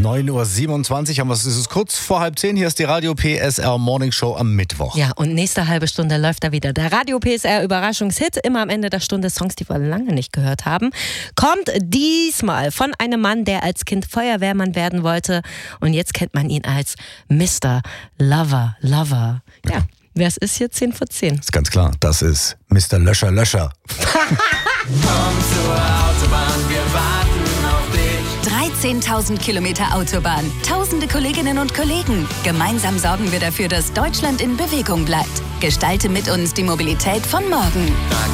9.27 Uhr haben wir es. Es ist kurz vor 9:30. Hier ist die Radio PSR Morning Show am Mittwoch. Ja, und nächste halbe Stunde läuft da wieder der Radio PSR Überraschungshit. Immer am Ende der Stunde Songs, die wir lange nicht gehört haben. Kommt diesmal von einem Mann, der als Kind Feuerwehrmann werden wollte. Und jetzt kennt man ihn als Mr. Lover. Ja, wer es ist hier 10 vor 10. Ist ganz klar, das ist Mr. Löscher. Komm zur Autobahn, wir warten auf dich. 13.000 Kilometer Autobahn, tausende Kolleginnen und Kollegen. Gemeinsam sorgen wir dafür, dass Deutschland in Bewegung bleibt. Gestalte mit uns die Mobilität von morgen. Da